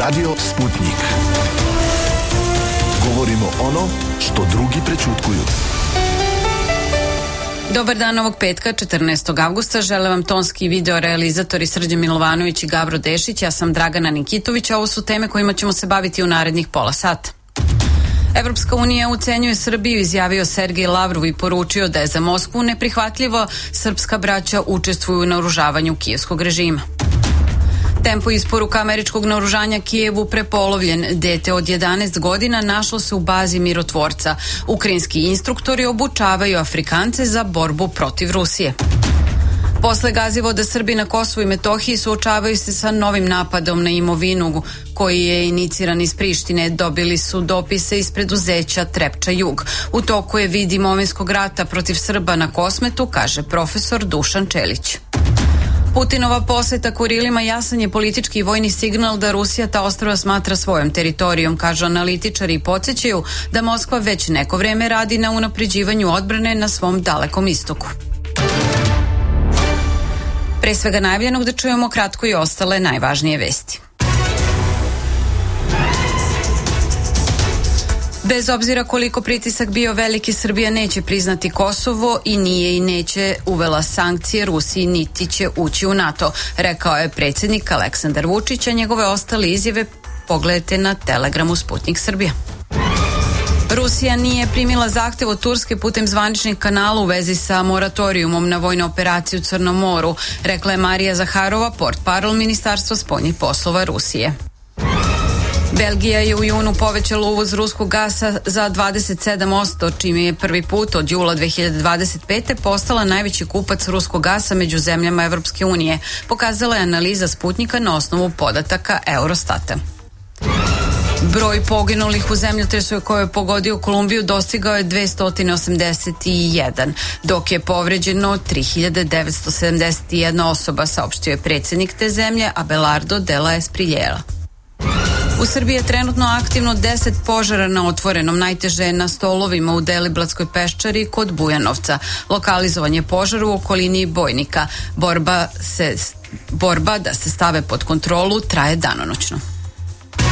Radio Sputnik. Govorimo ono što drugi prećutkuju. Dobar dan ovog petka, 14. avgusta. Žele vam tonski video realizatori Srđan Milovanović i Gavro Dešić. Ja sam Dragana Nikitović, a ovo su teme kojima ćemo se baviti u narednih pola sata. Evropska unija ucenjuje Srbiju, izjavio Sergej Lavrov i poručio da je za Moskvu neprihvatljivo srpska braća učestvuju u naoružavanju kijevskog režima. Tempo isporuka američkog naoružanja Kijevu prepolovljen. Dete od 11 godina našlo se u bazi mirotvorca. Ukrajinski instruktori obučavaju Afrikance za borbu protiv Rusije. Posle Gazivoda Srbi na Kosovu i Metohiji suočavaju se sa novim napadom na imovinu koji je iniciran iz Prištine. Dobili su dopise iz preduzeća Trepča Jug. U toku je vid imovinskog rata protiv Srba na Kosmetu, kaže profesor Dušan Čelić. Putinova poseta Kurilima jasan je politički i vojni signal da Rusija ta ostrva smatra svojom teritorijom, kažu analitičari i podsjećaju da Moskva već neko vreme radi na unapređivanju odbrane na svom dalekom istoku. Pre svega najavljenog da čujemo kratko i ostale najvažnije vesti. Bez obzira koliko pritisak bio veliki, Srbija neće priznati Kosovo i nije i neće uvela sankcije Rusiji niti će ući u NATO, rekao je predsjednik Aleksandar Vučić, a njegove ostale izjave pogledajte na Telegramu Sputnik Srbija. Rusija nije primila zahtev od Turske putem zvaničnih kanala u vezi sa moratorijumom na vojne operacije u Crnom moru, rekla je Marija Zaharova, portparol Ministarstva spoljnih poslova Rusije. Belgija je u junu povećala uvoz ruskog gasa za 27%, čime je prvi put od jula 2025. postala najveći kupac ruskog gasa među zemljama Evropske unije, pokazala je analiza Sputnika na osnovu podataka Eurostata. Broj poginulih u zemljotresu koji je pogodio Kolumbiju dostigao je 281, dok je povređeno 3971 osoba, saopštio je predsjednik te zemlje Abelardo de la Espriella. U Srbiji je trenutno aktivno 10 požara na otvorenom, najteže je na Stolovima u Deliblatskoj peščari kod Bujanovca. Lokalizovan je požar u okolini Bojnika. Borba da se stave pod kontrolu traje danonoćno.